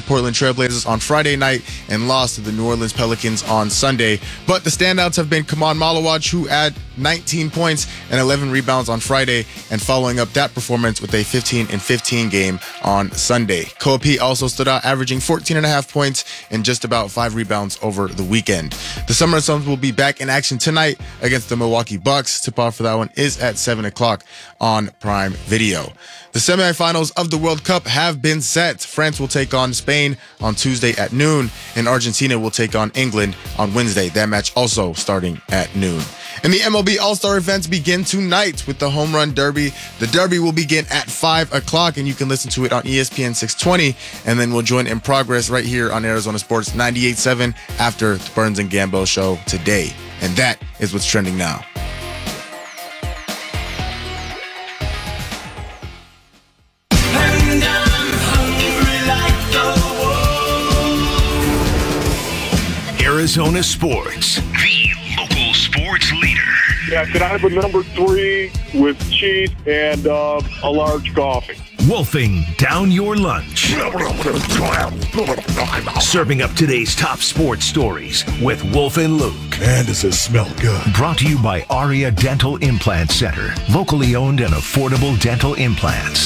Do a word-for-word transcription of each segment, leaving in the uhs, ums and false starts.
Portland Trailblazers on Friday night and lost to the New Orleans Pelicans on Sunday. But the standouts have been Kaman Malawach, who had nineteen points and eleven rebounds on Friday, and following up that performance with a fifteen and fifteen game on Sunday. Koa P also stood out, averaging fourteen and a half points and just about five rebounds over the weekend. The Summer Suns will be back in action tonight against the Milwaukee Bucks. Tip-off for that one is at seven o'clock on Prime Video. The semifinals of the World Cup have been set. France will take on Spain on Tuesday at noon, and Argentina will take on England on Wednesday. That match also starting at noon. And the M L B All-Star events begin tonight with the Home Run Derby. The Derby will begin at five o'clock, and you can listen to it on E S P N six twenty, and then we'll join in progress right here on Arizona Sports ninety-eight point seven after the Burns and Gambo show today. And that is what's trending now. Arizona Sports, the local sports leader. Yeah, can I have a number three with cheese and uh, a large coffee? Wolfing down your lunch. Serving up today's top sports stories with Wolf and Luke. Man, does this smell good. Brought to you by Aria Dental Implant Center. Locally owned and affordable dental implants.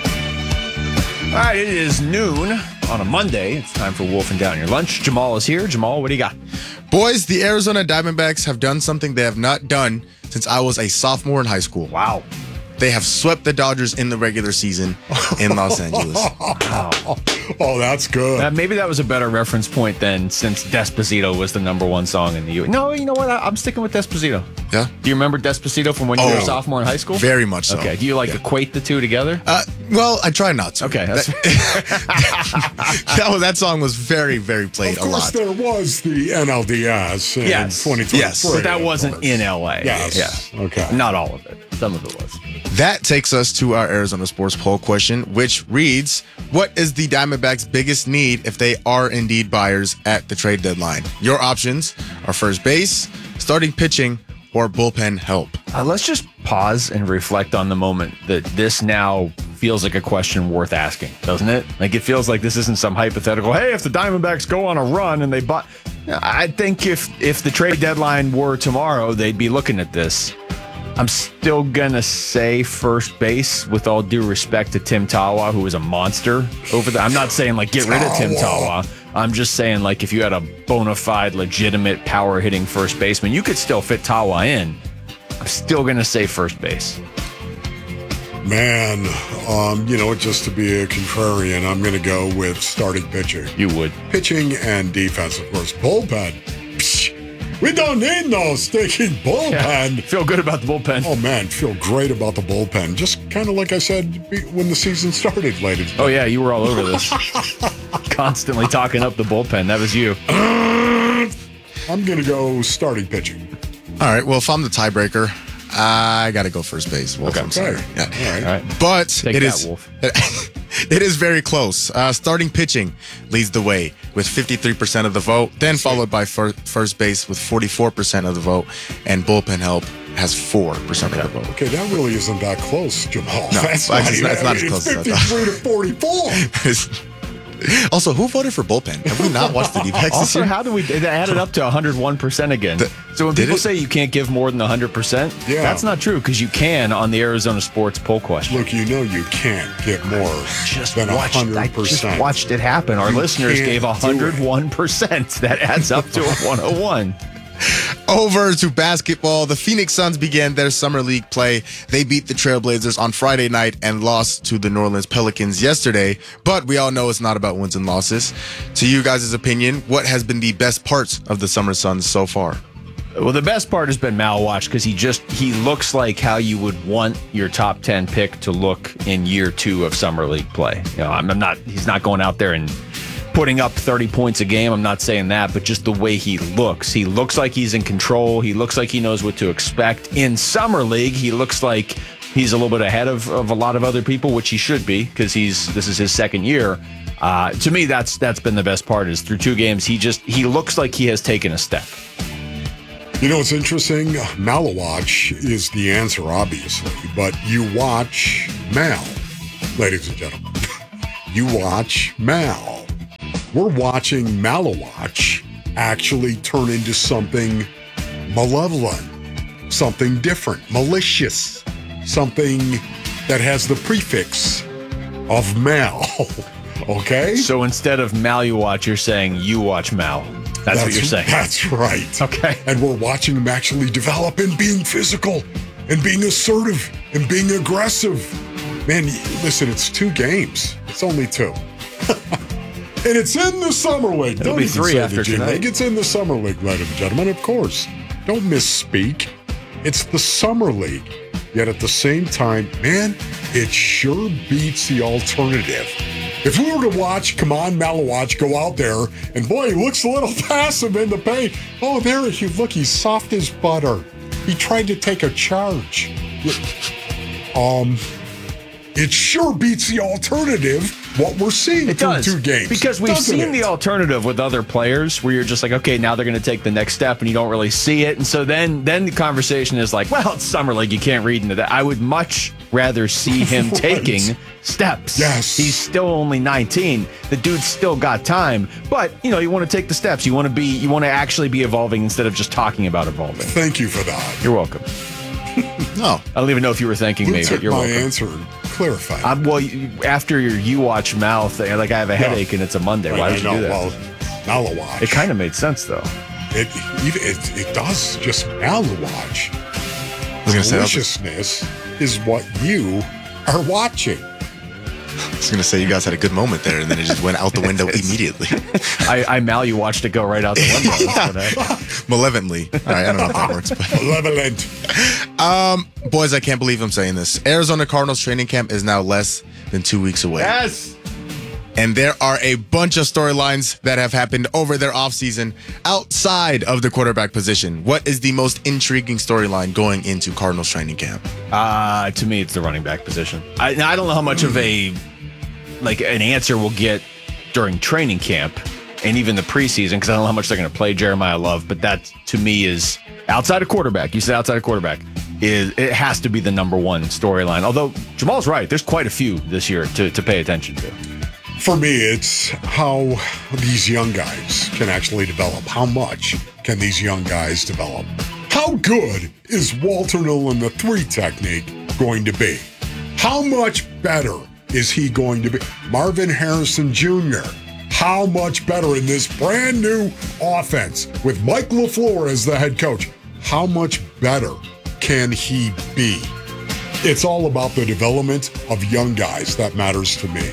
All right, it is noon on a Monday. It's time for Wolfing Down Your Lunch. Jamal is here. Jamal, what do you got? Boys, the Arizona Diamondbacks have done something they have not done since I was a sophomore in high school. Wow. They have swept the Dodgers in the regular season in Los Angeles. Wow. Oh, that's good. Uh, maybe that was a better reference point than since Despacito was the number one song in the U S. No, you know what? I, I'm sticking with Despacito. Yeah? Do you remember Despacito from when you were Oh, a sophomore in high school? Very much so. Okay. Do you like Yeah. equate the two together? Uh, well, I try not to. Okay. That's that, was- that song was very, very played Of a course, lot. there was the N L D S in Yes. twenty twenty-three. Yes. but that of wasn't course. in L A. Yes. Yeah. Okay. Not all of it. Some of it was. That takes us to our Arizona Sports poll question, which reads, what is the Diamondbacks' biggest need if they are indeed buyers at the trade deadline? Your options are first base, starting pitching, or bullpen help. Uh, let's just pause and reflect on the moment that this now feels like a question worth asking, doesn't it? Like it feels like this isn't some hypothetical, hey, if the Diamondbacks go on a run and they buy... I think if if the trade deadline were tomorrow, they'd be looking at this. I'm still going to say first base with all due respect to Tim Tawa, who is a monster over there. I'm not saying like get rid of Tim Tawa. I'm just saying like if you had a bona fide, legitimate power hitting first baseman, you could still fit Tawa in. I'm still going to say first base. Man, um, you know, just to be a contrarian, I'm going to go with starting pitching. You would. Pitching and defense, of course. Bullpen. Psh, we don't need no stinking bullpen. Feel good about the bullpen. Oh, man, feel great about the bullpen. Just kind of like I said when the season started, ladies. Oh, yeah, you were all over this. Constantly talking up the bullpen. That was you. I'm going to go starting pitching. All right, well, if I'm the tiebreaker, I got to go first base. Wolf, Okay. I'm sorry. Okay. Yeah. All right. All right. But Take it that, is Wolf. it is very close. Uh, starting pitching leads the way with fifty-three percent of the vote, then followed by fir- first base with forty-four percent of the vote, and bullpen help has four percent of the vote. Okay, that really isn't that close, Jamal. No, That's it's not- it's not as even- close as I It's fifty-three to forty-four. Also, who voted for bullpen? Have we not watched the D-backs this Also, year? how do we... It added up to one hundred one percent again. The- so when did people it? say you can't give more than one hundred percent, Yeah. that's not true because you can on the Arizona Sports poll question. Look, you know you can't get more Just than watched, I one hundred percent. just watched it happen. Our You listeners can't gave do it. one hundred one percent. That adds up to a one oh one. Over to basketball, the Phoenix Suns began their summer league play. They beat the Trailblazers on Friday night and lost to the New Orleans Pelicans yesterday. But we all know it's not about wins and losses. To you guys' opinion, what has been the best parts of the Summer Suns so far? Well, the best part has been Malawach because he just he looks like how you would want your top ten pick to look in year two of summer league play. You know, I'm, I'm not he's not going out there and putting up thirty points a game. I'm not saying that, but just the way he looks. He looks like he's in control. He looks like he knows what to expect. In summer league, he looks like he's a little bit ahead of, of a lot of other people, which he should be because he's this is his second year. Uh, to me, that's that's been the best part is through two games, he just he looks like he has taken a step. You know, it's interesting. Malawach is the answer, obviously, but you watch Mal, ladies and gentlemen. You watch Mal. we're watching Malawatch actually turn into something malevolent, something different, malicious, something that has the prefix of Mal. Okay? So instead of Mal you watch, you're saying you watch Mal. That's, that's what you're saying. That's right. Okay. And we're watching him actually develop and being physical and being assertive and being aggressive. Man, listen, it's two games. It's only two. And it's in the Summer League. It'll Don't be even three say after the G tonight. League. It's in the Summer League, ladies and gentlemen, of course. Don't misspeak. It's the Summer League. Yet at the same time, man, it sure beats the alternative. If we were to watch Kaman Malawatch go out there, and boy, he looks a little passive in the paint. Oh, there he look, he's soft as butter. He tried to take a charge. Um, it sure beats the alternative. What we're seeing It through does. two games. Because we've Doesn't seen it? the alternative with other players where you're just like, okay, now they're going to take the next step and you don't really see it. And so then then the conversation is like, well, it's Summer League. You can't read into that. I would much rather see him Right. taking steps. Yes. He's still only nineteen. The dude's still got time. But, you know, you want to take the steps. You want to be, you want to actually be evolving instead of just talking about evolving. Thank you for that. You're welcome. No. I don't even know if you were thanking You me, took but you're my welcome. answer and clarified. I'm, well, you, after your you watch mouth, like I have a headache and it's a Monday. Why I would you know, do that? Well, Malawatch. It kind of made sense, though. It, it, it does just Malawatch. I was gonna say, I was, Deliciousness is what you are watching. I was gonna say you guys had a good moment there, and then it just went out the window immediately. I, I Mal you watched it go right out the window. That's what I- Malevolently. All right, I don't know if that works, but Malevolent. um, boys, I can't believe I'm saying this. Arizona Cardinals training camp is now less than two weeks away. Yes. And there are a bunch of storylines that have happened over their offseason outside of the quarterback position. What is the most intriguing storyline going into Cardinals training camp? Uh, to me, it's the running back position. I, I don't know how much of a like an answer we'll get during training camp and even the preseason because I don't know how much they're going to play Jeremiah Love. But that to me is outside of quarterback. You said outside of quarterback is it has to be the number one storyline. Although Jamal's right, there's quite a few this year to to pay attention to. For me, it's how these young guys can actually develop. How much can these young guys develop? How good is Walter Nolan, the three technique, going to be? How much better is he going to be? Marvin Harrison Junior, how much better in this brand new offense with Mike LaFleur as the head coach? How much better can he be? It's all about the development of young guys that matters to me.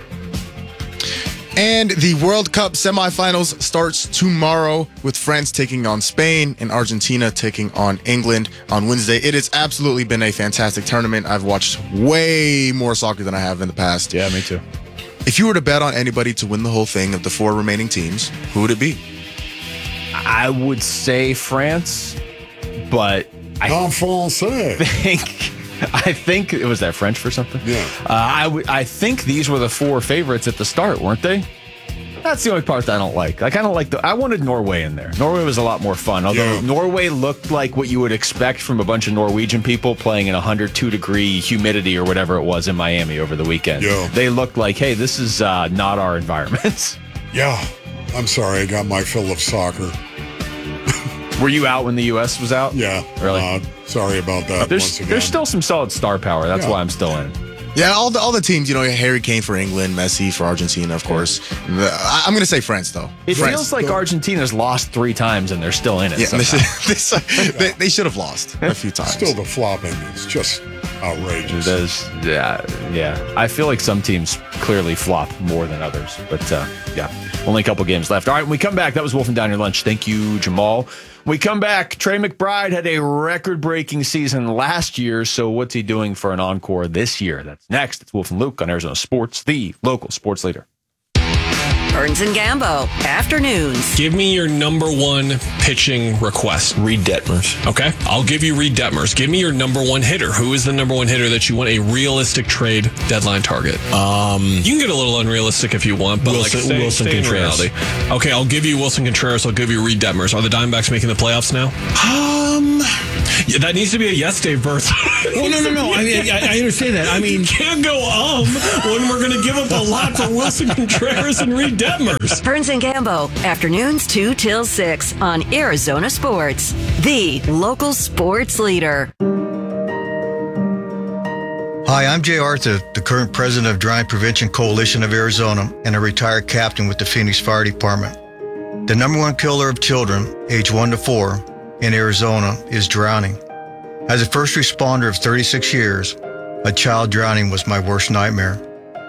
And the World Cup semifinals starts tomorrow with France taking on Spain and Argentina taking on England on Wednesday. It has absolutely been a fantastic tournament. I've watched way more soccer than I have in the past. Yeah, me too. If you were to bet on anybody to win the whole thing of the four remaining teams, who would it be? I would say France, but I En français. think I think it was that French for something. Yeah. Uh, I w- I think these were the four favorites at the start, weren't they? That's the only part that I don't like. I kind of like the. I wanted Norway in there. Norway was a lot more fun. Although Yeah. Norway looked like what you would expect from a bunch of Norwegian people playing in one hundred two degree humidity or whatever it was in Miami over the weekend. Yeah. They looked like, hey, this is uh, not our environment. Yeah, I'm sorry. I got my fill of soccer. Were you out when the U S was out? Yeah. Really? Uh, sorry about that. There's once again. there's still some solid star power. That's Yeah. why I'm still in. Yeah, all the all the teams, you know, Harry Kane for England, Messi for Argentina, of course. The- I- I'm going to say France, though. It France. feels like Argentina's lost three times and they're still in it. Yeah, they somehow. should, they, they should have lost a few times. Still the flopping is just outrageous. It does, yeah, yeah. I feel like some teams clearly flop more than others, but uh, yeah, only a couple games left. All right, when we come back, that was Wolf and Down Your Lunch. Thank you, Jamal. We come back. Trey McBride had a record-breaking season last year, so what's he doing for an encore this year? That's next. It's Wolf and Luke on Arizona Sports, the local sports leader. Burns and Gambo, afternoons. Give me your number one pitching request. Reed Detmers. Okay, I'll give you Reed Detmers. Give me your number one hitter. Who is the number one hitter that you want a realistic trade deadline target? Um, You can get a little unrealistic if you want, but Wilson- like stay, Wilson stay in Contreras. reality. Okay, I'll give you Wilson Contreras. I'll give you Reed Detmers. Are the Diamondbacks making the playoffs now? um, Yeah, that needs to be a yes, Dave Berth. Well, no, no, no. I mean, I, I understand that. I mean, you can't go um when we're going to give up a lot for Wilson Contreras and Reed Detmers. Burns and Gambo, afternoons two till six on Arizona Sports, the local sports leader. Hi, I'm Jay Arthur, the current president of Drowning Prevention Coalition of Arizona and a retired captain with the Phoenix Fire Department. The number one killer of children, age one to four, in Arizona is drowning. As a first responder of thirty-six years, a child drowning was my worst nightmare.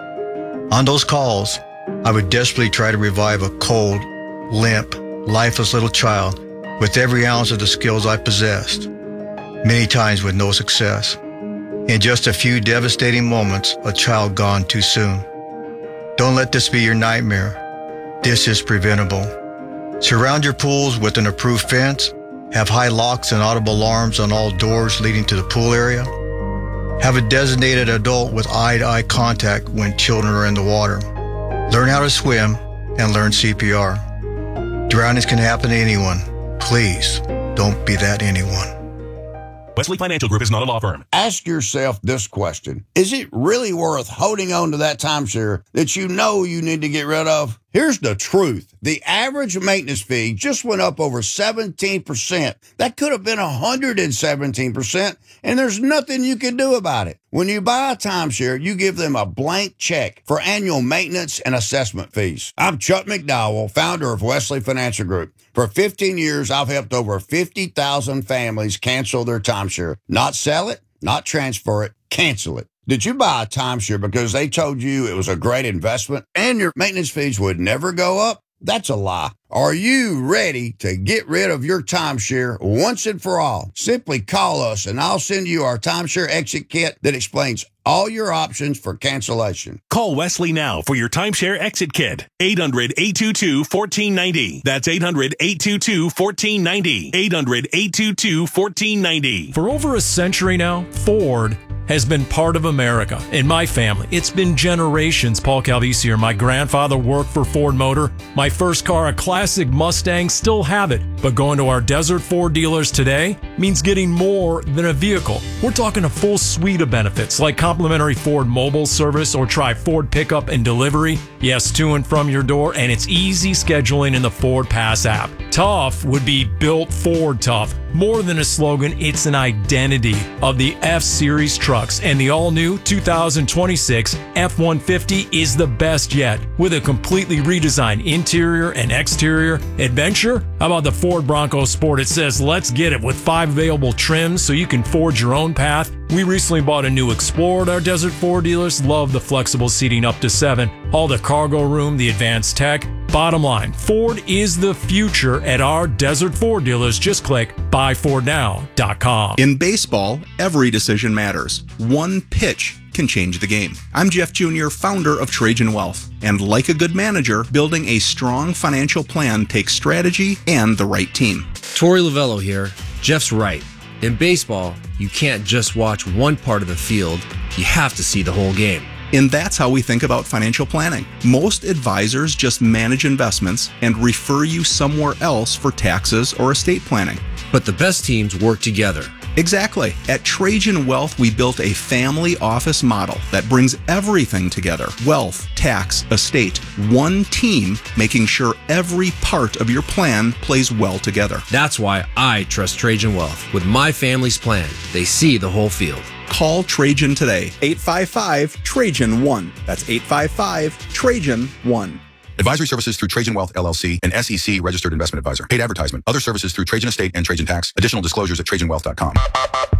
On those calls, I would desperately try to revive a cold, limp, lifeless little child with every ounce of the skills I possessed, many times with no success. In just a few devastating moments, a child gone too soon. Don't let this be your nightmare. This is preventable. Surround your pools with an approved fence. Have high locks and audible alarms on all doors leading to the pool area. Have a designated adult with eye-to-eye contact when children are in the water. Learn how to swim and learn C P R. Drownings can happen to anyone. Please don't be that anyone. Wesley Financial Group is not a law firm. Ask yourself this question. Is it really worth holding on to that timeshare that you know you need to get rid of? Here's the truth. The average maintenance fee just went up over seventeen percent. That could have been one hundred seventeen percent, and there's nothing you can do about it. When you buy a timeshare, you give them a blank check for annual maintenance and assessment fees. I'm Chuck McDowell, founder of Wesley Financial Group. For fifteen years, I've helped over fifty thousand families cancel their timeshare. Not sell it, not transfer it, cancel it. Did you buy a timeshare because they told you it was a great investment and your maintenance fees would never go up? That's a lie. Are you ready to get rid of your timeshare once and for all? Simply call us and I'll send you our timeshare exit kit that explains all your options for cancellation. Call Wesley now for your timeshare exit kit. eight hundred, eight two two, one four nine zero. That's eight hundred, eight two two, one four nine zero. eight hundred, eight two two, one four nine zero. For over a century now, Ford has been part of America. In my family, it's been generations. Paul Calvisi here. My grandfather worked for Ford Motor. My first car, a classic Mustang, still have it. But going to our Desert Ford dealers today means getting more than a vehicle. We're talking a full suite of benefits like complimentary Ford mobile service or try Ford pickup and delivery. Yes, to and from your door, and it's easy scheduling in the Ford Pass app. Tough would be built Ford tough. More than a slogan, it's an identity of the F-Series trucks, and the all-new two thousand twenty-six F one fifty is the best yet. With a completely redesigned interior and exterior adventure, how about the Ford Bronco Sport? It says, let's get it, with five available trims so you can forge your own path. We recently bought a new Explorer at our Desert Ford dealers. Love the flexible seating up to seven, all the cargo room, the advanced tech. Bottom line, Ford is the future at our Desert Ford dealers. Just click buy ford now dot com. In baseball, every decision matters. One pitch can change the game. I'm Jeff Junior, founder of Trajan Wealth. And like a good manager, building a strong financial plan takes strategy and the right team. Torey Lavello here. Jeff's right. In baseball, you can't just watch one part of the field. You have to see the whole game. And that's how we think about financial planning. Most advisors just manage investments and refer you somewhere else for taxes or estate planning. But the best teams work together. Exactly. At Trajan Wealth, we built a family office model that brings everything together. Wealth, tax, estate, one team, making sure every part of your plan plays well together. That's why I trust Trajan Wealth. With my family's plan, they see the whole field. Call Trajan today. eight five five, Trajan one. That's eight five five, Trajan one. Advisory services through Trajan Wealth, L L C, an S E C registered investment advisor. Paid advertisement. Other services through Trajan Estate and Trajan Tax. Additional disclosures at trajan wealth dot com.